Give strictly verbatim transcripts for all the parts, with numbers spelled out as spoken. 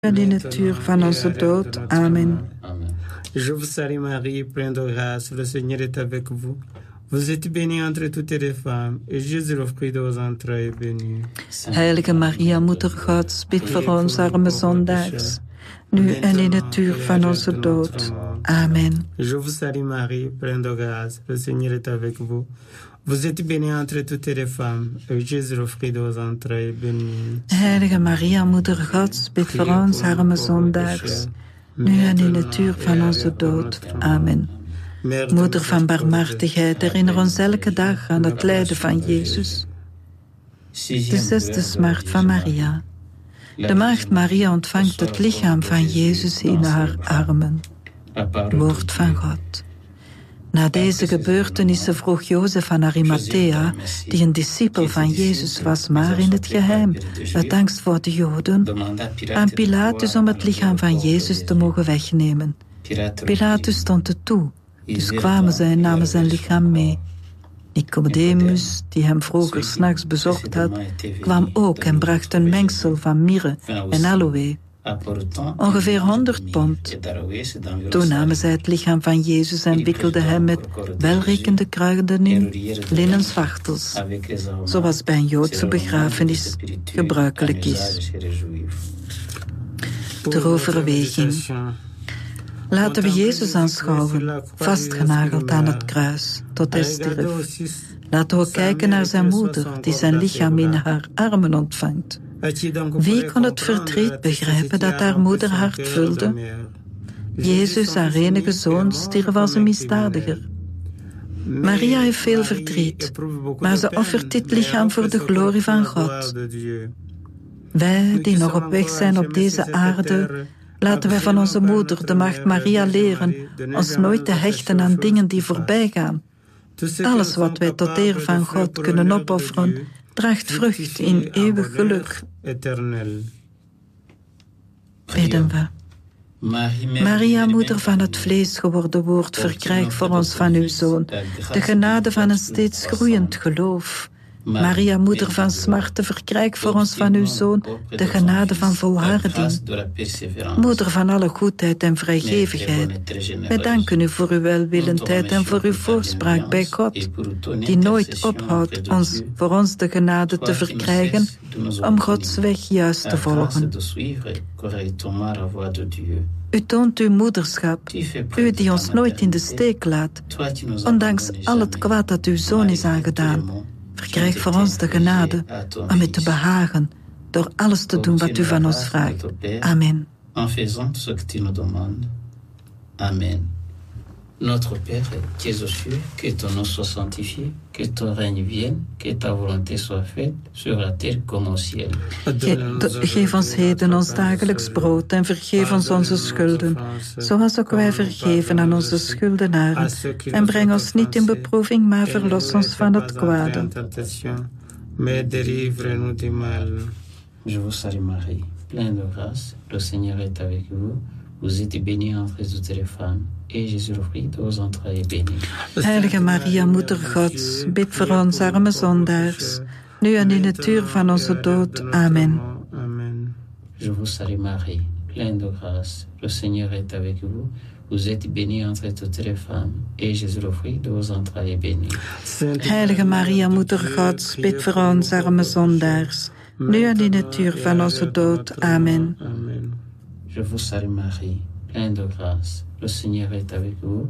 en in het uur van onze dood. Amen. Je vous salue Marie, pleine de grâce, le Seigneur est avec vous. Vous êtes bénie entre toutes les femmes, et Jésus, le fruit de vos entrailles, est béni. Heilige Maria, Moeder Gods, bid voor ons arme zondaars, nu en in het uur van onze dood. Amen. Je vous salue Marie, pleine de grâce, le Seigneur est avec vous. Vous êtes bénie entre toutes les femmes, et Jésus, le fruit de vos entrailles, est béni. Heilige Maria, Moeder Gods, bid voor ons arme zondaars, nu en in het uur van onze dood. Amen. Moeder van barmhartigheid, herinner ons elke dag aan het lijden van Jezus. De zesde smart van Maria. De maagd Maria ontvangt het lichaam van Jezus in haar armen. Woord van God. Na deze gebeurtenissen vroeg Jozef van Arimathea, die een discipel van Jezus was, maar in het geheim, uit angst voor de Joden, aan Pilatus om het lichaam van Jezus te mogen wegnemen. Pilatus stond het toe, dus kwamen zij en namen zijn lichaam mee. Nicodemus, die hem vroeger 's nachts bezocht had, kwam ook en bracht een mengsel van mirre en aloë. Ongeveer honderd pond. Toen namen zij het lichaam van Jezus en wikkelden hem met welriekende kruiden in linnen zwachtels, zoals bij een Joodse begrafenis gebruikelijk is. Ter overweging. Laten we Jezus aanschouwen, vastgenageld aan het kruis, tot hij stierf. Laten we kijken naar zijn moeder, die zijn lichaam in haar armen ontvangt. Wie kon het verdriet begrijpen dat haar moeder hart vulde? Jezus, haar enige zoon, stierf als een misdadiger. Maria heeft veel verdriet, maar ze offert dit lichaam voor de glorie van God. Wij, die nog op weg zijn op deze aarde, laten wij van onze moeder, de maagd Maria, leren ons nooit te hechten aan dingen die voorbij gaan. Alles wat wij tot eer van God kunnen opofferen, draagt vrucht in eeuwig geluk. Bidden we. Maria, moeder van het vlees geworden woord, verkrijg voor ons van uw Zoon de genade van een steeds groeiend geloof. Maria, moeder van smarten, verkrijg voor ons van uw Zoon de genade van volharding. Moeder van alle goedheid en vrijgevigheid, wij danken u voor uw welwillendheid en voor uw voorspraak bij God, die nooit ophoudt ons voor ons de genade te verkrijgen om Gods weg juist te volgen. U toont uw moederschap, u die ons nooit in de steek laat, ondanks al het kwaad dat uw Zoon is aangedaan. Verkrijg voor ons de genade om u te behagen door alles te doen wat u van ons vraagt. Amen. Amen. Notre Père qui es aux cieux, que ton nom soit sanctifié, que ton règne vienne, que ta volonté soit faite sur la terre comme au ciel. Ge- geef ons heden ons dagelijks brood en vergeef ons onze schulden, zoals ook wij vergeven aan onze schuldenaren. En breng ons niet in beproeving, maar verlos ons van het kwade. Je vous salue Marie, pleine de grâce, le Seigneur est avec vous. Vous êtes bénie entre toutes les femmes, et Jésus, le fruit de vos entrailles, est béni. Heilige Maria, Moeder Gods, bid voor ons arme zondaars, nu en in het uur van onze dood. Amen. Je vous salue Marie, pleine de grâce, le Seigneur est avec vous. Vous êtes bénie entre toutes les femmes, et Jésus, le fruit de vos entrailles, est béni. Heilige Maria, Moeder Gods, bid voor ons arme zondaars, nu en in het uur van onze dood. Amen. Je vous salue Marie, pleine de grâce, le Seigneur est avec vous.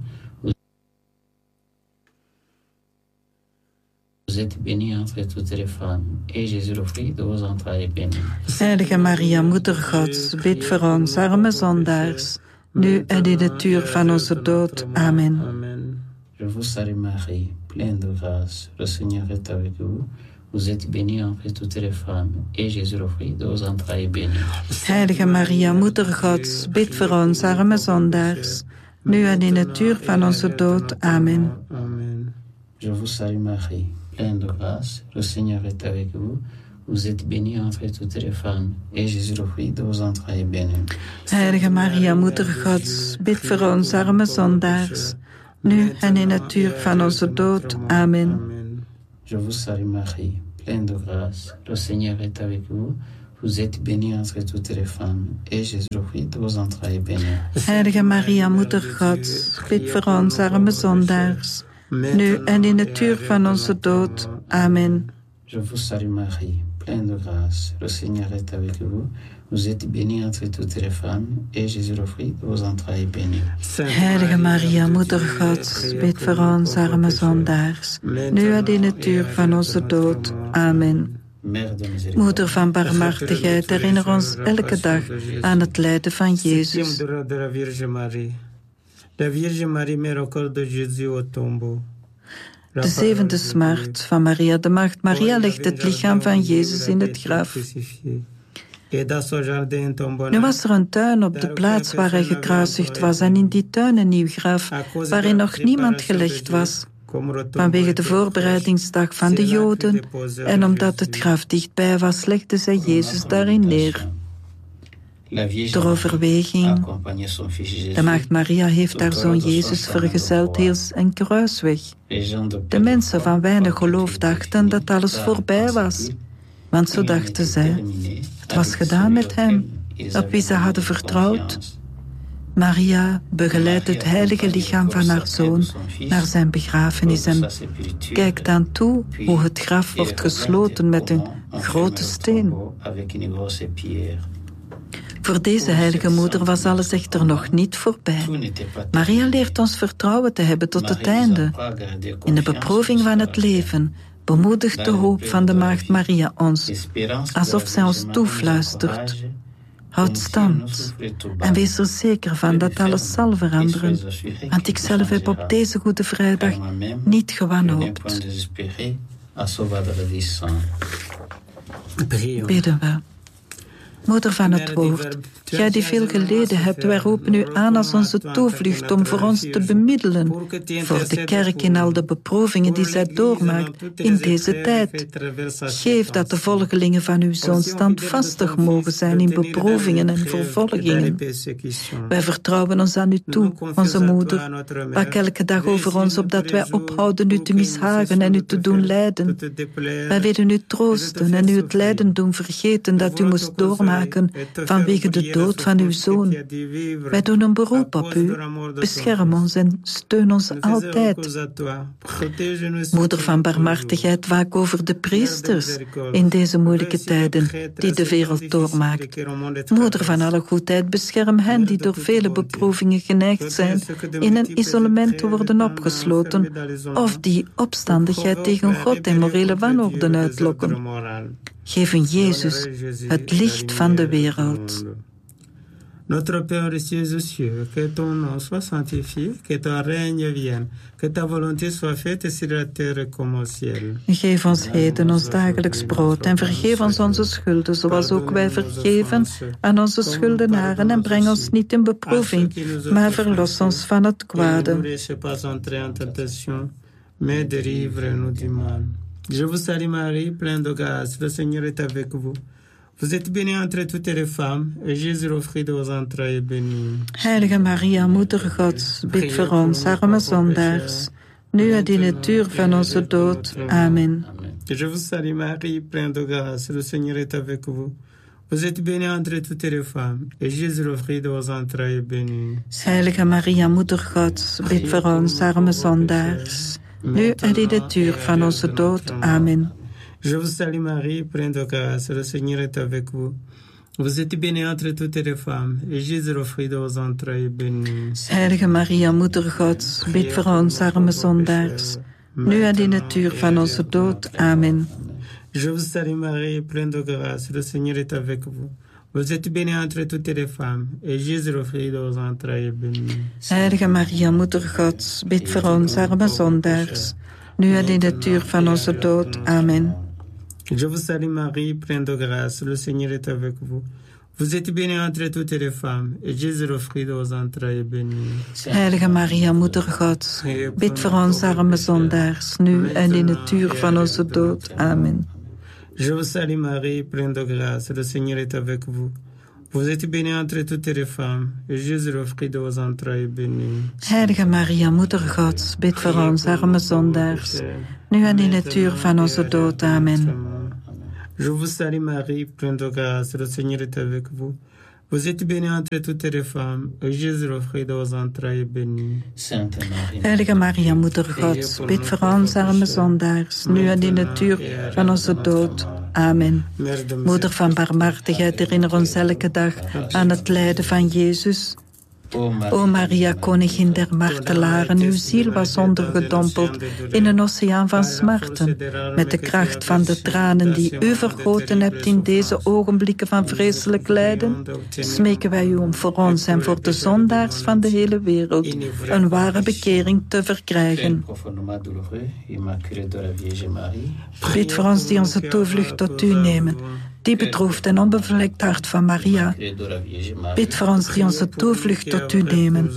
Vous êtes bénie entre toutes les femmes, et Jésus, le fruit de vos entrailles, est béni. Heilige Maria, Moeder Gods, bid voor ons arme zondaars, nu en in het uur van onze dood. Amen. Je vous salue Marie, pleine de grâce, le Seigneur est avec vous. Vous êtes bénie entre toutes les femmes, et Jésus, le fruit de vos entrailles, est béni. Heilige Maria, Moeder Gods, bid voor ons arme zondaars, nu en in het uur van onze dood. Amen. Je vous salue Marie, pleine de grâce, le Seigneur est avec vous. Vous êtes bénie entre toutes les femmes, et Jésus, le fruit de vos entrailles, est béni. Heilige Maria, Moeder Gods, bid voor ons arme zondaars, nu en in het uur van onze dood. Amen. Je vous salue Marie, pleine de grâce, le Seigneur est avec vous. Vous êtes bénie entre toutes les femmes, et Jésus, le fruit de vos entrailles, est béni. Heilige Maria, Moeder Gods, bid voor ons arme zondaars, nu en in het uur van onze dood. Amen. Je vous salue Marie, pleine de grâce, le Seigneur est avec vous. Vous êtes bénie entre toutes les femmes, et Jésus, le fruit de vos entrailles, est béni. Heilige Maria, Moeder Gods, bid voor ons arme zondaars, nu en in het uur van onze dood. Amen. Moeder van barmhartigheid, herinner ons elke dag aan het lijden van Jezus. De zevende smart van Maria de Maagd. Maria legt het lichaam van Jezus in het graf. Nu was er een tuin op de plaats waar hij gekruisigd was, en in die tuin een nieuw graf, waarin nog niemand gelegd was. Vanwege de voorbereidingsdag van de Joden en omdat het graf dichtbij was, legde zij Jezus daarin neer. Ter overweging, de Maagd Maria heeft haar zoon Jezus vergezeld heel en kruisweg. De mensen van weinig geloof dachten dat alles voorbij was, want zo dachten zij, het was gedaan met hem, op wie ze hadden vertrouwd. Maria begeleidt het heilige lichaam van haar zoon naar zijn begrafenis en kijkt dan toe hoe het graf wordt gesloten met een grote steen. Voor deze heilige moeder was alles echter nog niet voorbij. Maria leert ons vertrouwen te hebben tot het einde. In de beproeving van het leven bemoedigt de hoop van de Maagd Maria ons, alsof zij ons toefluistert. Houd stand en wees er zeker van dat alles zal veranderen, want ik zelf heb op deze Goede Vrijdag niet gewanhoopt. Bidden we. Moeder van het woord, gij die veel geleden hebt, wij roepen u aan als onze toevlucht om voor ons te bemiddelen, voor de kerk in al de beproevingen die zij doormaakt in deze tijd. Geef dat de volgelingen van uw zoon standvastig mogen zijn in beproevingen en vervolgingen. Wij vertrouwen ons aan u toe, onze moeder. Waak elke dag over ons, opdat wij ophouden u te mishagen en u te doen lijden. Wij willen u troosten en u het lijden doen vergeten dat u moest doormaken vanwege de dood van uw zoon. Wij doen een beroep op u. Bescherm ons en steun ons altijd. Moeder van barmhartigheid, waak over de priesters in deze moeilijke tijden die de wereld doormaakt. Moeder van alle goedheid, bescherm hen die door vele beproevingen geneigd zijn in een isolement te worden opgesloten of die opstandigheid tegen God en morele wanorde uitlokken. Geef een Jezus het licht van de wereld. Notre Père Jésus cieux, que ton nom soit sanctifié, que ton règne vienne, que ta volonté soit faite sur la terre comme au ciel. Geef ons heden ons dagelijks brood en vergeef ons onze schulden, zoals ook wij vergeven aan onze schuldenaren, en breng ons niet in beproeving, maar verlos ons van het kwade. Mais délivre-nous du mal. Je vous salue Marie, pleine de grâce, le Seigneur est avec vous. Vous êtes bénie entre toutes les femmes, et Jésus, le fruit de vos entrailles, est béni. Heilige Maria, Moeder Gods, bid voor ons, arme zondaars, nu en in het uur van onze dood. Amen. Je vous salue Marie, pleine de grâce, le Seigneur est avec vous. Vous êtes bénie entre toutes les femmes, et Jésus, le fruit de vos entrailles, est béni. Heilige Maria, Moeder Gods, bid voor ons, arme zondaars, nu en in het uur van onze dood. Amen. Je vous salue Marie, pleine de grâce, le Seigneur est avec vous. Vous êtes bénie entre toutes les femmes, et Jésus, le fruit de vos entrailles, est béni. Heilige Maria, Moeder Gods, bid voor ons, arme zondaars, nu en in het uur van onze dood. Amen. Je vous salue Marie, pleine de grâce, le Seigneur est avec vous. Vous êtes bénie entre toutes les femmes, et Jésus, le fruit de vos entrailles, est béni. Heilige Maria, Moeder Gods, bid voor ons, arme zondaars, nu en in het uur van onze dood. Amen. Je vous salue Marie, pleine de grâce, le Seigneur est avec vous. Vous êtes bénie entre toutes les femmes, et Jésus, le fruit de vos entrailles, est béni. Heilige Maria, Moeder Gods, bid voor ons arme zondaars, nu en in het uur van onze dood. Amen. Je vous salue Marie, pleine de grâce, le Seigneur est avec vous. Vous êtes bénie entre toutes les femmes, et Jésus, le fruit de vos entrailles, est béni. Heilige Maria, Moeder Gods, bid voor ons arme zondaars, nu en in het uur van onze dood. Amen. Je vous salue Marie, pleine de grâce, le Seigneur est avec vous. Vous êtes bénie entre toutes les femmes, et Jésus, le fruit de vos entrailles, est béni. Sainte Marie, Heilige Maria, Moeder Gods, bid voor ons arme zondaars, nu en in het uur van onze dood. Amen. Moeder van barmhartigheid, herinner ons elke dag aan het lijden van Jezus. O Maria, koningin der martelaren, uw ziel was ondergedompeld in een oceaan van smarten. Met de kracht van de tranen die u vergoten hebt in deze ogenblikken van vreselijk lijden, smeken wij u om voor ons en voor de zondaars van de hele wereld een ware bekering te verkrijgen. Bid voor ons die onze toevlucht tot u nemen, die bedroefd en onbevlekt hart van Maria. Bid voor ons die onze toevlucht tot u nemen.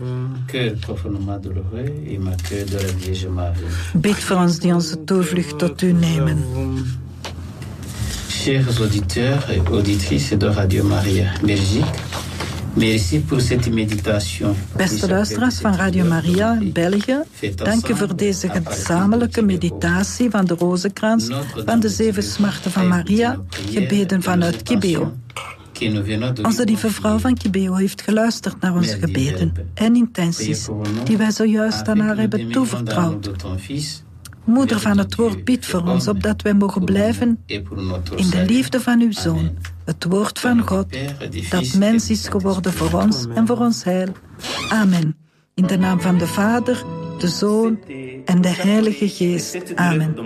Bid voor ons die onze toevlucht tot u nemen. Chers auditeurs et auditrices de Radio Maria Belgique, merci pour cette méditation. Beste luisteraars van Radio Maria België, dank u voor deze gezamenlijke meditatie van de rozenkrans van de zeven smarten van Maria, gebeden vanuit Kibeo. Onze lieve vrouw van Kibeo heeft geluisterd naar onze gebeden en intenties die wij zojuist aan haar hebben toevertrouwd. Moeder van het woord, bid voor ons, opdat wij mogen blijven in de liefde van uw Zoon, het woord van God, dat mens is geworden voor ons en voor ons heil. Amen. In de naam van de Vader, de Zoon en de Heilige Geest. Amen.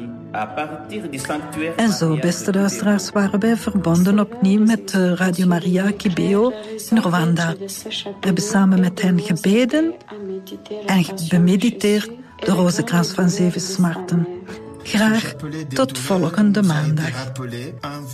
En zo, beste luisteraars, waren wij verbonden opnieuw met Radio Maria Kibeo in Rwanda. We hebben samen met hen gebeden en bemediteerd de rozenkrans van zeven smarten. Graag tot volgende maandag.